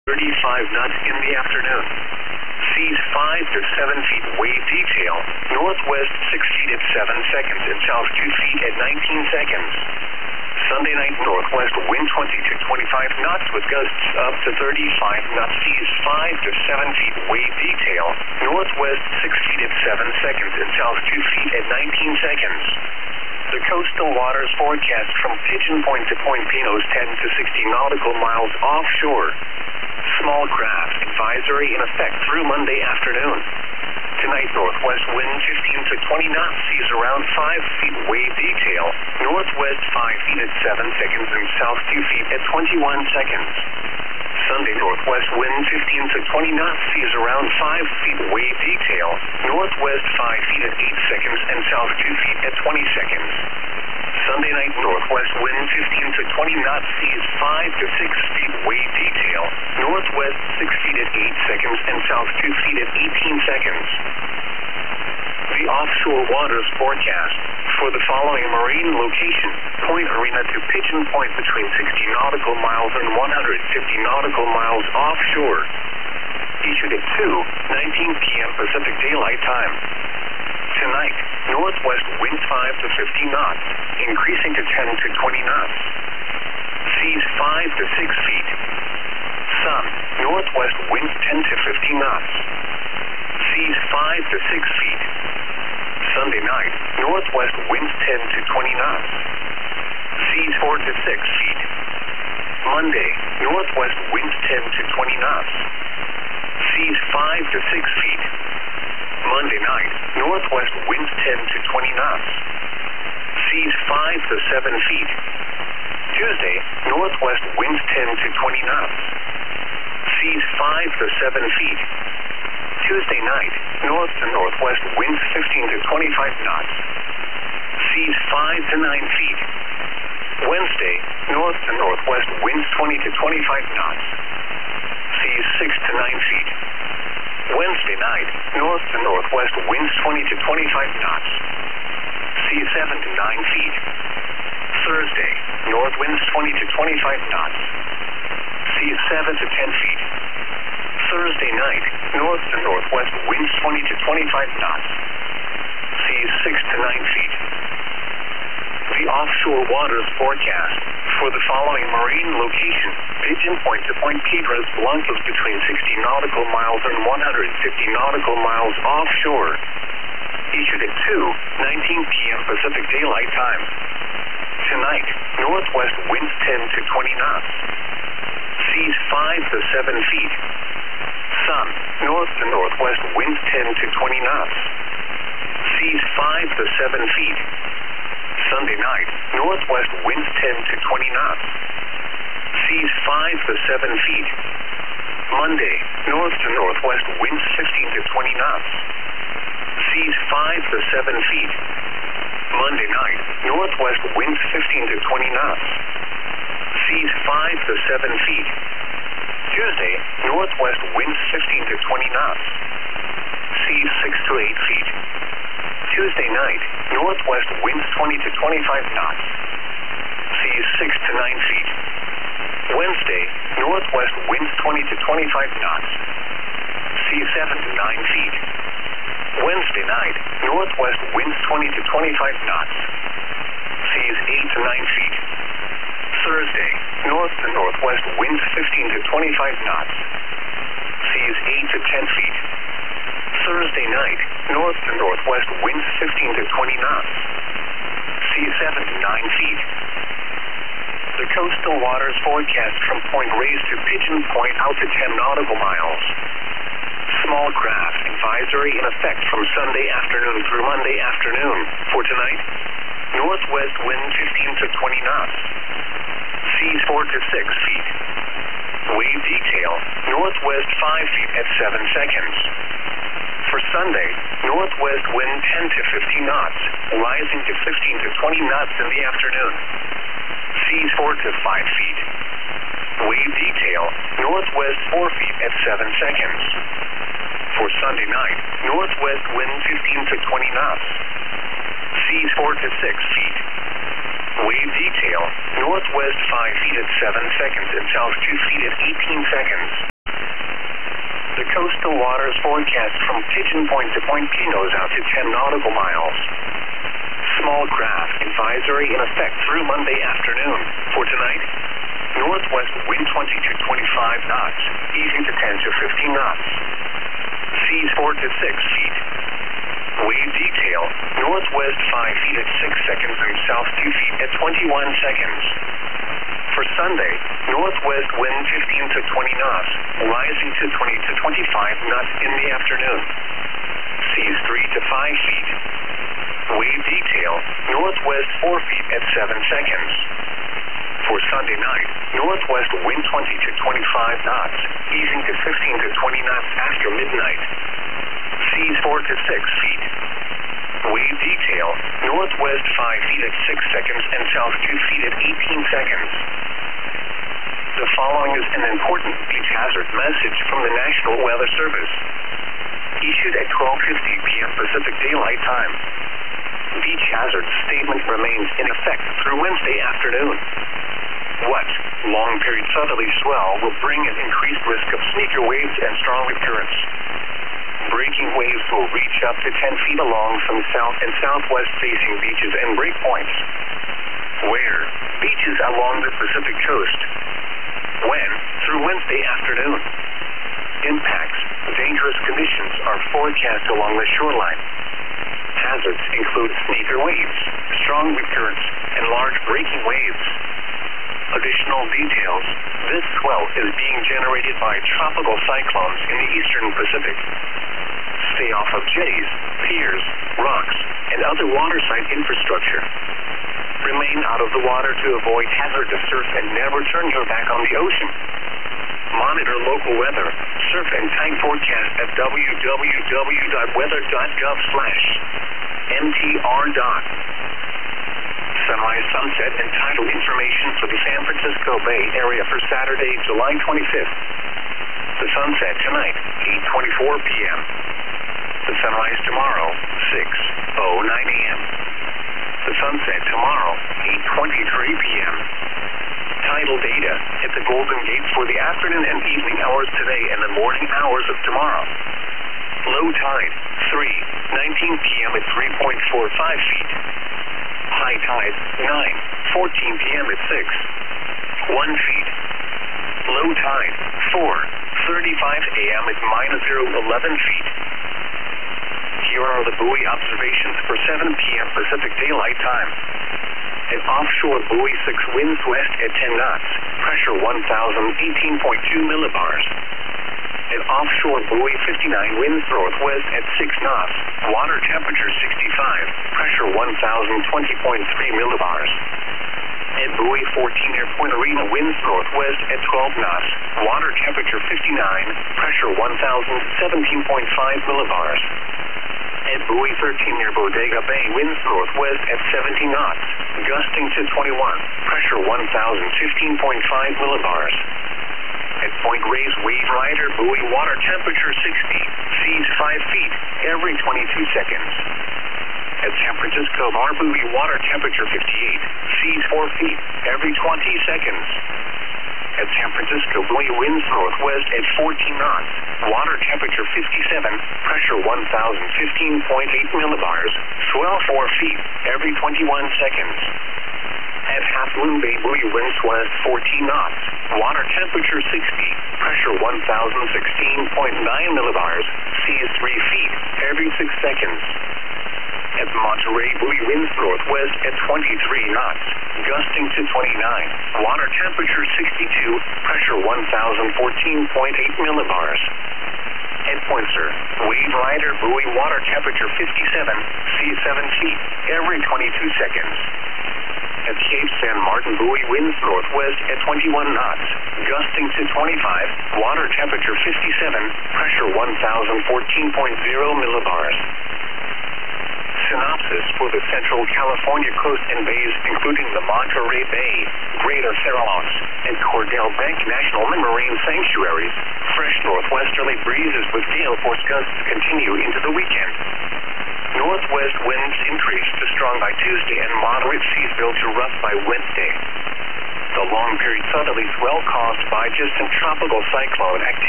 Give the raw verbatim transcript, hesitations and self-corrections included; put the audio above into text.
thirty-five knots in the afternoon. Seas five to seven feet wave detail, northwest six feet at seven seconds and south two feet at nineteen seconds. Sunday night northwest wind twenty to twenty-five knots with gusts up to thirty-five knots. Seas five to seven feet wave detail, northwest six feet at seven seconds and south two feet at nineteen seconds. The coastal waters forecast from Pigeon Point to Point Pinos ten to sixty nautical miles offshore. Small craft advisory in effect through Monday afternoon. Tonight, northwest wind fifteen to twenty knots, seas around five feet wave detail, northwest five feet at seven seconds and south two feet at twenty-one seconds. Sunday, northwest wind fifteen to twenty knots, seas around five feet wave detail, northwest five feet at eight seconds and south two feet at twenty seconds. Sunday night, northwest wind fifteen to twenty knots, seas five to six feet wave detail, northwest six feet at eight seconds and south two feet at eighteen seconds. The offshore waters forecast for the following marine location: Point Arena to Pigeon Point between sixty nautical miles and one hundred fifty nautical miles offshore. Issued at two nineteen p m Pacific Daylight Time. Tonight, northwest wind five to fifty knots, increasing to ten to twenty knots. Seas five to six feet. Sun, northwest wind ten to fifty knots. Seas five to six feet. Sunday night, northwest wind ten to twenty knots. Seas four to six feet. Monday, northwest wind ten to twenty knots. Seas five to six feet. Monday night, northwest wind ten to twenty knots. Seas five to seven feet. Tuesday, northwest wind ten to twenty knots. Seas five to seven feet. Tuesday night, north to northwest winds fifteen to twenty-five knots. Seas five to nine feet. Wednesday, north to northwest winds twenty to twenty-five knots. Seas six to nine feet. Wednesday night, north to northwest winds twenty to twenty-five knots. Seas seven to nine feet. Thursday, north winds twenty to twenty-five knots. Seas seven to ten feet. Thursday night, north to northwest winds twenty to twenty-five knots. Seas six to nine feet. The offshore waters forecast for the following marine location: Pigeon Point to Point Piedras Blancas between sixty nautical miles and one hundred fifty nautical miles offshore. Issued at two nineteen p m Pacific Daylight Time. Tonight, northwest winds ten to twenty knots. Seas five to seven feet. Sun, north to northwest winds ten to twenty knots. Seas five to seven feet. Sunday night, northwest winds ten to twenty knots. Seas five to seven feet. Monday, north to northwest winds fifteen to twenty knots. Seas five to seven feet. Monday night, northwest winds fifteen to twenty knots. Seas five to seven feet. Tuesday, northwest winds fifteen to twenty knots. Seas six to eight feet. Tuesday night, northwest winds twenty to twenty-five knots. Seas six to nine feet. Wednesday, northwest winds twenty to twenty-five knots. Seas seven to nine feet. Wednesday night, northwest winds twenty to twenty-five knots. Seas eight to nine feet. Thursday, north to northwest winds fifteen to twenty-five knots. Seas eight to ten feet. Thursday night, north to northwest winds fifteen to twenty knots. Seas seven to nine feet. The coastal waters forecast from Point Reyes to Pigeon Point out to ten nautical miles. Small craft advisory in effect from Sunday afternoon through Monday afternoon. For tonight, northwest wind fifteen to twenty knots. Seas four to six feet. Wave detail, northwest five feet at seven seconds. For Sunday, northwest wind ten to fifteen knots, rising to fifteen to twenty knots in the afternoon. Seas four to five feet. Wave detail, northwest four feet at seven seconds. For Sunday night, northwest wind fifteen to twenty knots. Seas four to six feet. Wave detail, northwest five feet at seven seconds and south two feet at eighteen seconds. waters forecast from Pigeon Point to Point Pinos out to ten nautical miles. Small craft advisory in effect through Monday afternoon. For tonight, northwest wind twenty to twenty-five knots, easing to ten to fifteen knots. Seas four to six feet. Wave detail, northwest five feet at six seconds and south two feet at twenty-one seconds. For Sunday, northwest wind fifteen to twenty knots, rising to twenty to twenty-five knots in the afternoon. Seas three to five feet. Wave detail, northwest four feet at seven seconds. For Sunday night, northwest wind twenty to twenty-five knots, easing to fifteen to twenty knots after midnight. Seas four to six feet. Wave detail, northwest five feet at six seconds and south two feet at eighteen seconds. The following is an important beach hazard message from the National Weather Service. Issued at twelve fifty p.m. Pacific Daylight Time. Beach hazard statement remains in effect through Wednesday afternoon. What? Long period southerly swell will bring an increased risk of sneaker waves and strong wind currents. Breaking waves will reach up to ten feet along some south and southwest facing beaches and breakpoints. Where? Beaches along the Pacific coast. When? Through Wednesday afternoon. Impacts. Dangerous conditions are forecast along the shoreline. Hazards include sneaker waves, strong wind currents, and large breaking waves. Additional details. This swell is being generated by tropical cyclones in the eastern Pacific. Stay off of jetties, piers, rocks, and other waterside infrastructure. Remain out of the water to avoid hazardous surf and never turn your back on the ocean. Monitor local weather, surf and tide forecast at w w w dot weather dot gov slash m t r dot. Sunrise, sunset, and tidal information for the San Francisco Bay Area for Saturday, July twenty-fifth. The sunset tonight, eight twenty-four p.m. The sunrise tomorrow, six oh nine a.m. The sunset tomorrow, eight twenty-three p.m. Tidal data at the Golden Gate for the afternoon and evening hours today and the morning hours of tomorrow. Low tide, three nineteen p.m. at three point four five feet. High tide, nine fourteen p.m. at six one feet. Low tide, four thirty-five a.m. at minus zero eleven feet. Here are the buoy observations for seven p.m. Pacific Daylight Time. An offshore buoy six winds west at ten knots, pressure one thousand eighteen point two millibars. An offshore buoy fifty-nine winds northwest at six knots, water temperature sixty-five, pressure one thousand twenty point three millibars. At buoy fourteen near Point Arena winds northwest at twelve knots, water temperature fifty-nine, pressure one thousand seventeen point five millibars. At buoy thirteen near Bodega Bay winds northwest at seventeen knots, gusting to twenty-one, pressure one thousand fifteen point five millibars. At Point Reyes Wave Rider buoy water temperature sixty, seas five feet every twenty-two seconds. At San Francisco Bar buoy water temperature fifty-eight, seas four feet every twenty seconds. At San Francisco buoy winds northwest at fourteen knots, water temperature fifty-seven, pressure one thousand fifteen point eight millibars, swell four feet every twenty-one seconds. At Half Moon Bay buoy winds west fourteen knots, water temperature sixty, pressure one thousand sixteen point nine millibars, seas three feet every six seconds. At Monterey buoy winds northwest at twenty-three knots, gusting to twenty-nine, water temperature sixty-two, pressure one thousand fourteen point eight millibars. At Point Sur, Wave Rider buoy water temperature fifty-seven, seas seven feet every twenty-two seconds. At Cape San Martin buoy winds northwest at twenty-one knots, gusting to twenty-five, water temperature fifty-seven, pressure one thousand fourteen point zero millibars. Synopsis for the Central California coast and bays, including the Monterey Bay, Greater Cerralos, and Cordell Bank National Marine Sanctuaries. Fresh northwesterly breezes with gale force gusts continue into the weekend. Northwest winds increase to strong by Tuesday and moderate seas build to rough by Wednesday. The long period southerly swell caused by distant tropical cyclone activity